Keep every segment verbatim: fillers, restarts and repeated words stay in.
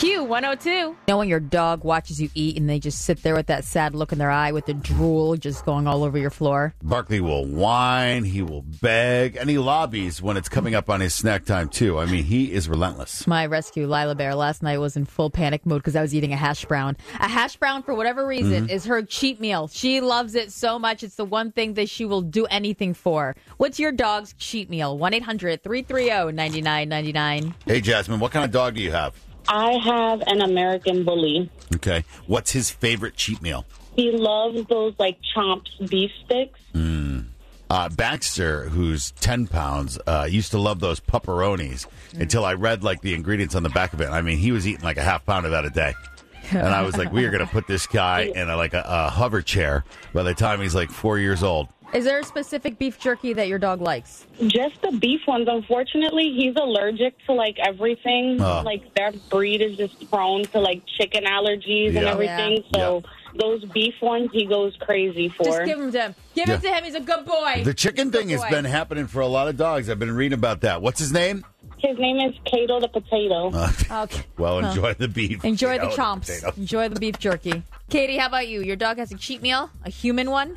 Q one oh two. You know when your dog watches you eat and they just sit there with that sad look in their eye with the drool just going all over your floor? Barkley will whine, he will beg, and he lobbies when it's coming up on his snack time, too. I mean, he is relentless. My rescue, Lila Bear, last night was in full panic mode because I was eating a hash brown. A hash brown, for whatever reason, mm-hmm. is her cheat meal. She loves it so much. It's the one thing that she will do anything for. What's your dog's cheat meal? one eight hundred three three zero nine nine nine nine. Hey, Jasmine, what kind of dog do you have? I have an American Bully. Okay. What's his favorite cheat meal? He loves those, like, Chomps beef sticks. Mm. Uh, Baxter, who's ten pounds, uh, used to love those pepperonis mm. until I read, like, the ingredients on the back of it. I mean, he was eating, like, a half pound of that a day. And I was like, we are going to put this guy in, a, like, a, a hover chair by the time he's, like, four years old. Is there a specific beef jerky that your dog likes? Just the beef ones. Unfortunately, he's allergic to, like, everything. Uh. Like, their breed is just prone to, like, chicken allergies yeah. and everything. Yeah. So yeah. those beef ones he goes crazy for. Just give him to him. Give yeah. him to him. He's a good boy. The chicken thing has been happening for a lot of dogs. I've been reading about that. What's his name? His name is Kato the Potato. Uh, okay. Well, enjoy huh. the beef. Enjoy Kato the chomps. The enjoy the beef jerky. Katie, how about you? Your dog has a cheat meal? A human one?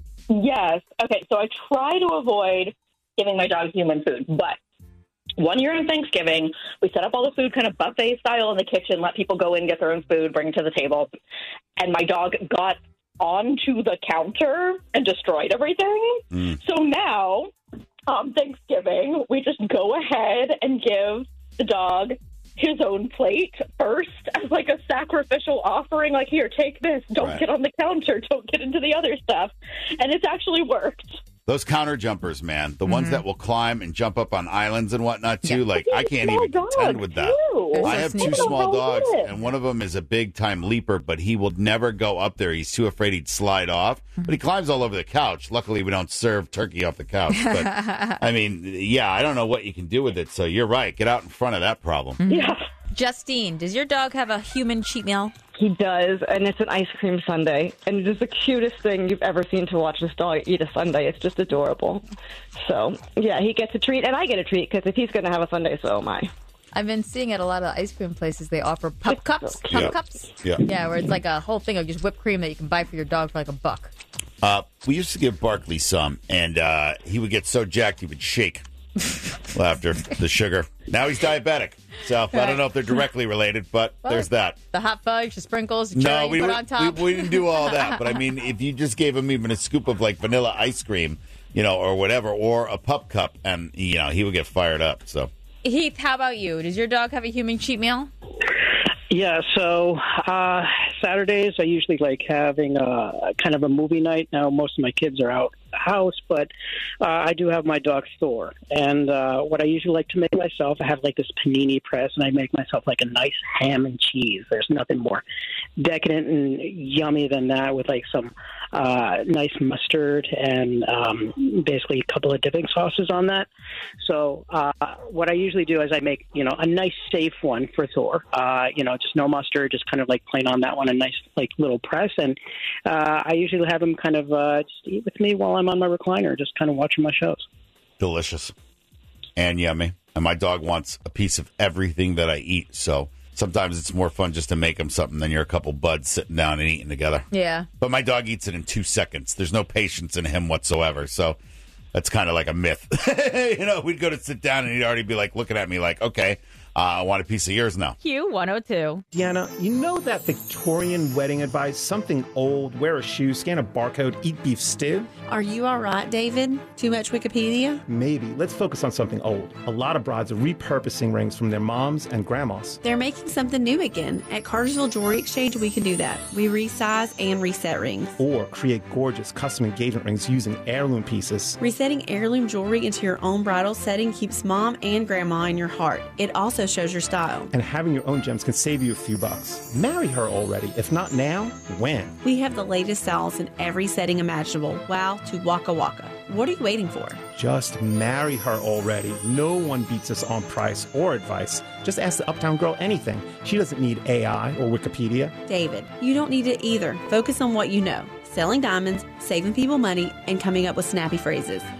Yes. Okay, so I try to avoid giving my dog human food, but one year on Thanksgiving, we set up all the food kind of buffet style in the kitchen, let people go in, get their own food, bring it to the table, and my dog got onto the counter and destroyed everything. Mm. So now, on Thanksgiving, we just go ahead and give the dog his own plate first as like a sacrificial offering, like, here, take this, don't right. get on the counter, don't get into the other stuff. And it's actually worked. Those counter jumpers, man, the mm-hmm. ones that will climb and jump up on islands and whatnot, too, yeah. like, I can't even contend with that. Too. I have two small dogs, and one of them is a big-time leaper, but he will never go up there. He's too afraid he'd slide off, mm-hmm. but he climbs all over the couch. Luckily, we don't serve turkey off the couch. But, I mean, yeah, I don't know what you can do with it, so you're right. Get out in front of that problem. Mm-hmm. Yeah. Justine, does your dog have a human cheat meal? He does, and it's an ice cream sundae. And it is the cutest thing you've ever seen to watch this dog eat a sundae. It's just adorable. So, yeah, he gets a treat, and I get a treat, because if he's going to have a sundae, so am I. I've been seeing at a lot of ice cream places, they offer pup cups. Pup yeah. cups? Yeah. Yeah, where it's like a whole thing of just whipped cream that you can buy for your dog for like a buck. Uh, we used to give Barkley some, and uh, he would get so jacked he would shake after the sugar. Now he's diabetic. So right. I don't know if they're directly related, but well, there's that. The hot fudge, the sprinkles, the cherry no, we you put were, on top. We, we didn't do all that. But I mean, if you just gave him even a scoop of like vanilla ice cream, you know, or whatever, or a pup cup, and, you know, he would get fired up. So, Heath, how about you? Does your dog have a human cheat meal? Yeah, so uh, Saturdays I usually like having a, kind of a movie night. Now most of my kids are out of the house, but uh, I do have my dog Thor. And uh, what I usually like to make myself, I have like this panini press, and I make myself like a nice ham and cheese. There's nothing more decadent and yummy than that, with like some uh, nice mustard and um, basically a couple of dipping sauces on that. So uh, what I usually do is I make, you know, a nice safe one for Thor. Uh, you know, just no mustard, just kind of like plain on that one, a nice like little press. And uh, I usually have him kind of uh, just eat with me while I'm on my recliner, just kind of watching my shows. Delicious and yummy. And my dog wants a piece of everything that I eat. So sometimes it's more fun just to make him something than you're a couple buds sitting down and eating together. Yeah. But my dog eats it in two seconds. There's no patience in him whatsoever. So that's kind of like a myth. You know, we'd go to sit down and he'd already be like looking at me like, okay, Uh, I want a piece of yours now. Q one oh two. Deanna, you know that Victorian wedding advice, something old, wear a shoe, scan a barcode, eat beef stew? Are you all right, David? Too much Wikipedia? Maybe. Let's focus on something old. A lot of brides are repurposing rings from their moms and grandmas. They're making something new again. At Cartersville Jewelry Exchange, we can do that. We resize and reset rings. Or create gorgeous custom engagement rings using heirloom pieces. Resetting heirloom jewelry into your own bridal setting keeps mom and grandma in your heart. It also shows your style. And having your own gems can save you a few bucks. Marry her already. If not now, when? We have the latest styles in every setting imaginable. Wow to Waka Waka. What are you waiting for? Just marry her already. No one beats us on price or advice. Just ask the Uptown Girl anything. She doesn't need A I or Wikipedia. David, you don't need it either. Focus on what you know. Selling diamonds, saving people money, and coming up with snappy phrases.